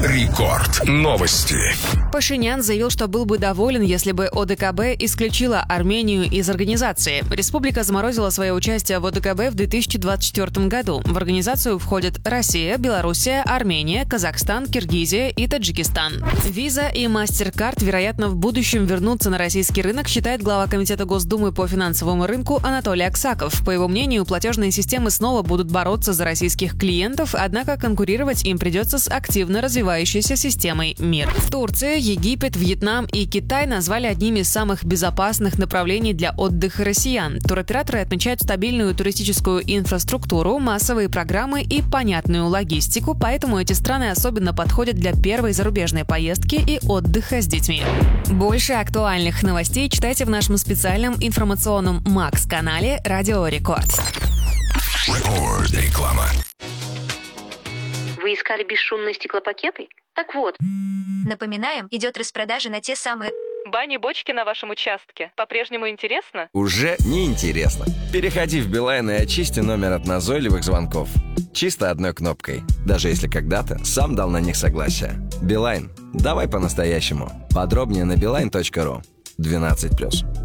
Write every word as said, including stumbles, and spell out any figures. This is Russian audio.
Рекорд. Новости. Пашинян заявил, что был бы доволен, если бы ОДКБ исключила Армению из организации. Республика заморозила свое участие в ОДКБ в две тысячи двадцать четвёртом году. В организацию входят Россия, Белоруссия, Армения, Казахстан, Киргизия и Таджикистан. Виза и MasterCard, вероятно, в будущем вернутся на российский рынок, считает глава Комитета Госдумы по финансовому рынку Анатолий Аксаков. По его мнению, платежные системы снова будут бороться за российских клиентов, однако конкурировать им придется с активно развивающейся системой МИР. Турция, Египет, Вьетнам и Китай назвали одними из самых безопасных направлений для отдыха россиян. Туроператоры отмечают стабильную туристическую инфраструктуру, массовые программы и понятную логистику, поэтому эти страны особенно подходят для первой зарубежной поездки и отдыха с детьми. Больше актуальных новостей читайте в нашем специальном информационном Макс-канале «Радио Рекорд». Реклама. Вы искали бесшумные стеклопакеты? Так вот. Напоминаем, идет распродажа на те самые... Бани-бочки на вашем участке. По-прежнему интересно? Уже не интересно. Переходи в Билайн и очисти номер от назойливых звонков. Чисто одной кнопкой. Даже если когда-то сам дал на них согласие. Билайн. Давай по-настоящему. Подробнее на билайн точка ру. двенадцать плюс.